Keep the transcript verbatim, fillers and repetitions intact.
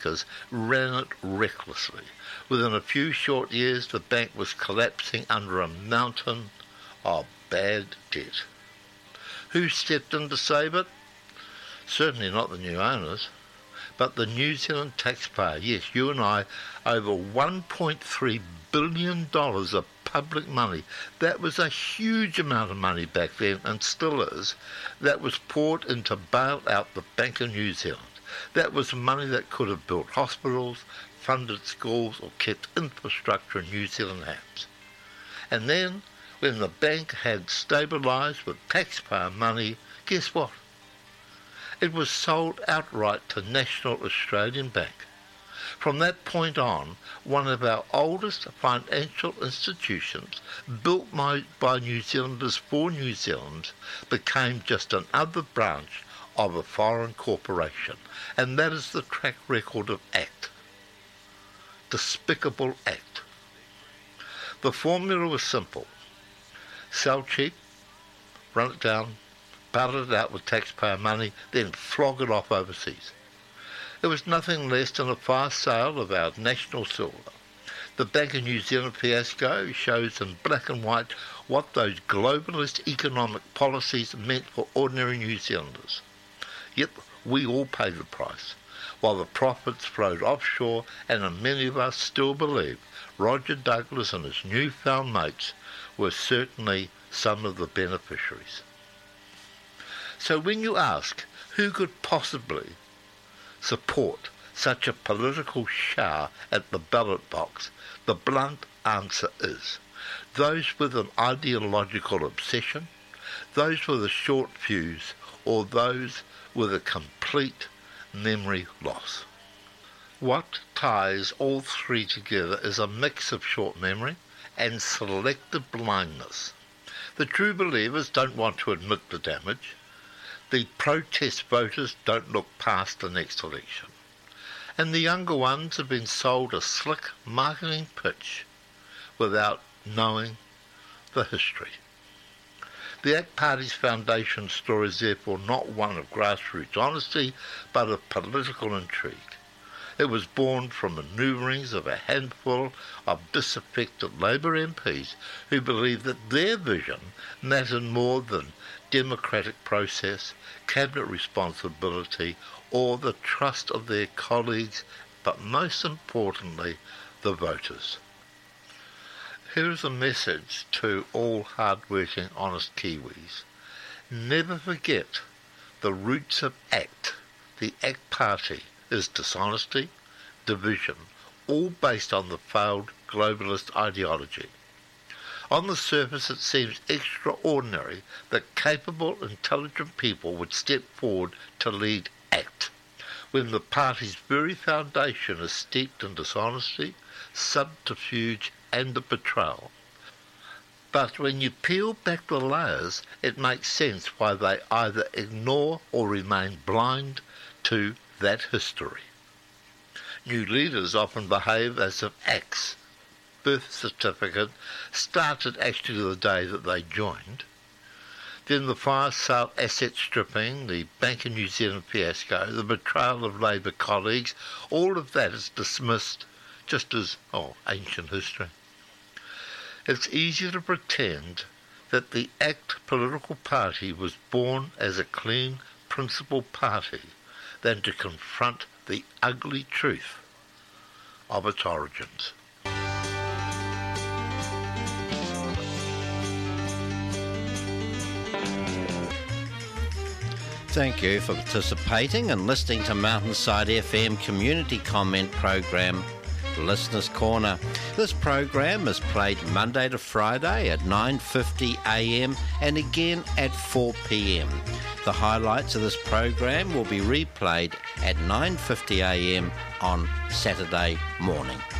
bankers ran it recklessly. Within a few short years, the bank was collapsing under a mountain of bad debt. Who stepped in to save it? Certainly not the new owners, but the New Zealand taxpayer. Yes, you and I, over one point three billion dollars of public money. That was a huge amount of money back then, and still is, that was poured in to bail out the Bank of New Zealand. That was money that could have built hospitals, funded schools, or kept infrastructure in New Zealand hands. And then, when the bank had stabilised with taxpayer money, guess what? It was sold outright to National Australian Bank. From that point on, one of our oldest financial institutions, built by, by New Zealanders for New Zealand, became just another branch of a foreign corporation. And that is the track record of ACT. Despicable ACT. The formula was simple. Sell cheap, run it down, bail it out with taxpayer money, then flog it off overseas. It was nothing less than a fast sale of our national silver. The Bank of New Zealand fiasco shows in black and white what those globalist economic policies meant for ordinary New Zealanders. Yet we all paid the price, while the profits flowed offshore, and many of us still believe Roger Douglas and his newfound mates were certainly some of the beneficiaries. So when you ask who could possibly support such a political shower at the ballot box, the blunt answer is those with an ideological obsession, those with a short fuse, or those with a complete memory loss. What ties all three together is a mix of short memory and selective blindness. The true believers don't want to admit the damage. The protest voters don't look past the next election. And the younger ones have been sold a slick marketing pitch without knowing the history. The ACT Party's foundation story is therefore not one of grassroots honesty, but of political intrigue. It was born from manoeuvrings of a handful of disaffected Labour M Ps who believed that their vision mattered more than democratic process, cabinet responsibility, or the trust of their colleagues, but most importantly, the voters. Here is a message to all hard-working, honest Kiwis. Never forget the roots of ACT. The ACT Party is dishonesty, division, all based on the failed globalist ideology. On the surface, it seems extraordinary that capable, intelligent people would step forward to lead ACT, when the party's very foundation is steeped in dishonesty, subterfuge, and the betrayal. But when you peel back the layers, it makes sense why they either ignore or remain blind to that history. New leaders often behave as if ACT's birth certificate started actually the day that they joined. Then the fire sale asset stripping, the Bank of New Zealand fiasco, the betrayal of Labour colleagues, all of that is dismissed just as, oh, ancient history. It's easier to pretend that the ACT political party was born as a clean, principled party than to confront the ugly truth of its origins. Thank you for participating and listening to Mountainside F M community comment program, Listeners Corner. This program is played Monday to Friday at nine fifty a m and again at four p m. The highlights of this program will be replayed at nine fifty a m on Saturday morning.